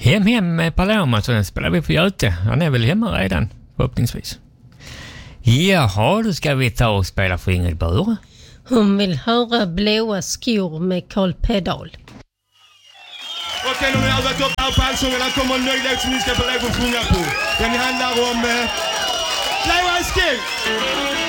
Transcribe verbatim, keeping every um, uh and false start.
Hem, hem med Paloma, så den spelar vi på Göte. Han är väl hemma redan, förhoppningsvis. Jaha, då ska vi ta och spela för Ingrid Bure. Hon vill höra Blåa skor med Carl Pedal. Okej, nu har jag varit upp här på allsången. Här kommer en nöjdlägg som ni ska få lägga och sjunga på. Den handlar om eh, Blåa skor.